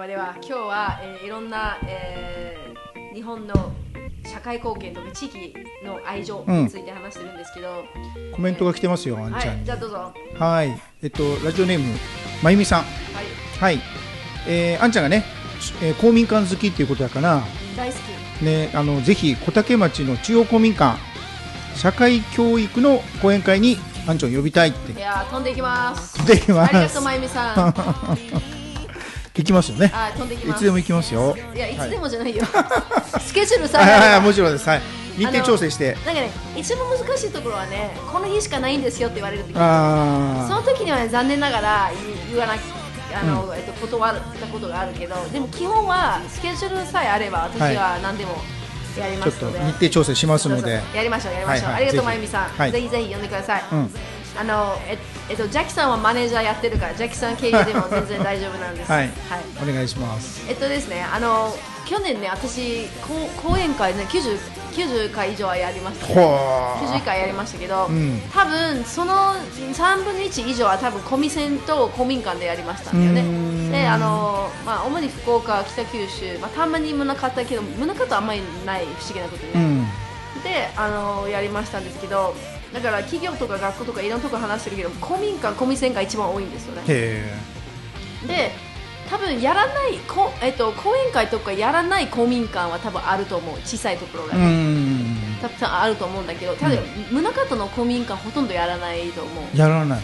は今日は、いろんな、日本の社会貢献とか地域の愛情について話してるんですけど、 コメントが来てますよ、あんちゃんに。 じゃあどうぞ。 はい、ラジオネームまゆみさん。はい、あんちゃんがね、公民館好きっていうことだから大好きね、ぜひ小竹町の中央公民館社会教育の講演会にあんちゃんを呼びたいって。 いや飛んでいきます。 飛んでいきます。 ありがとうまゆみさん。 行きますよね。 飛んでいきます。 いつでも行きますよ。 いやいつでもじゃないよ。スケジュールさえもちろんです。はい。日程調整して。 なんかね、一番難しいところはね、この日しかないんですよって言われる時。その時には、ね、残念ながら言わなき断ったことがあるけど、でも基本はスケジュールさえあれば私は何でもやりますので、 ちょっと日程調整しますのでやりましょう。ありがとうまゆみさん、ぜひぜひ呼んでください。ジャキさんはマネージャーやってるから、ジャキさん経由でも全然大丈夫なんです。 はい、お願いします。 ですね、去年ね、私講演会ね90回以上はやりました、90回やりましたけど、多分その3分の1以上は多分コミセンと公民館でやりましたんだよね。で、主に福岡、北九州、たまに宗像けど、宗像あんまりない、不思議なことに、でやりましたんですけど、だから企業とか学校とかいろんなところ話してるけど、公民館、コミセンが一番多いんですよね。で多分やらない講演会とかやらない公民館は多分あると思う。小さいところがたくさんあると思うんだけど、ただ宗像の公民館ほとんどやらないと思う。 やらない。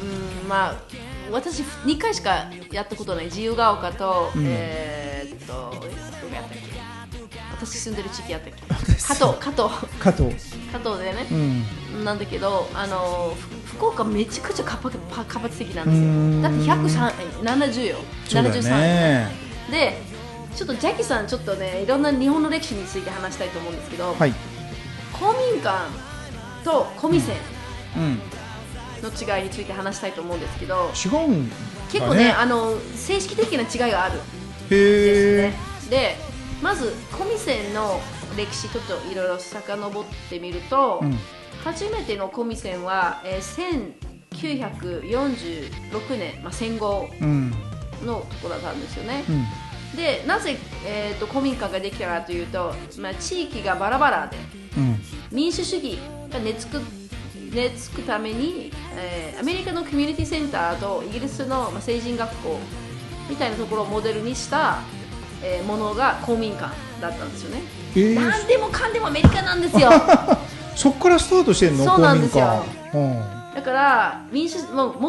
私2回しかやったことない。自由が丘と、どこやったっけ、私住んでる地域やったっけ、加藤でね、なんだけど、福岡めちゃくちゃ活発的なんですよ。だって170よ、73で、ちょっとジャキさん、ちょっとね、いろんな日本の歴史について話したいと思うんですけど、公民館とコミセンの違いについて話したいと思うんですけど、 違うんだね、 結構ね、正式的な違いがあるんですね。で、まずコミセンの歴史ちょっといろいろ遡ってみると、初めてのコミセンは、1946年、戦後のところだったんですよね。で、なぜ、公民館ができたかというと、地域がバラバラで、民主主義が根付くために、アメリカのコミュニティセンターとイギリスの、成人学校みたいなところをモデルにした、ものが公民館だったんですよね。何でもかんでもアメリカなんですよ。 そこからスタートしてんの？ そうなんですよ。だからも